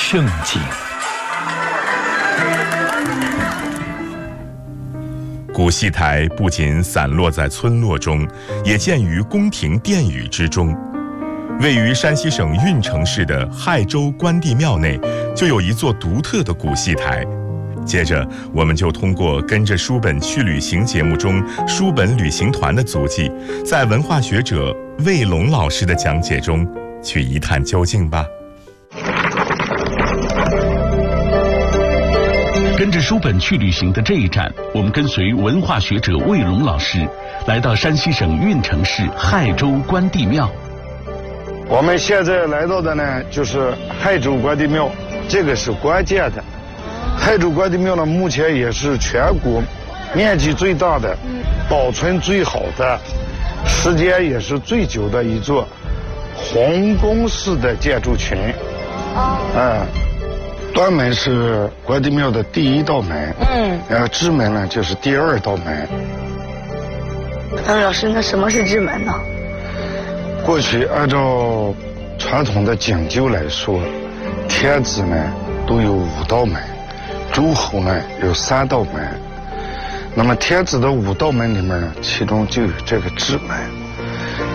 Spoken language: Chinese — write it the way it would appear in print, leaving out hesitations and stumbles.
盛景。古戏台不仅散落在村落中，也建于宫廷殿宇之中。位于山西省运城市的亥州关帝庙内，就有一座独特的古戏台。接着，我们就通过跟着书本去旅行节目中书本旅行团的足迹，在文化学者魏龙老师的讲解中去一探究竟吧。 跟着书本去旅行的这一站，我们跟随文化学者魏龙老师来到山西省运城市亥州关帝庙。 我们现在来到的呢，就是亥州关帝庙，这个是关键的。亥州关帝庙呢，目前也是全国面积最大的、保存最好的、时间也是最久的一座皇宫式的建筑群。端门是关帝庙的第一道门，然后支门呢就是第二道门。 老师，那什么是支门呢？ 过去按照传统的讲究来说，天子呢都有5道门，诸侯呢有3道门。那么天子的5道门里面呢，其中就有这个支门。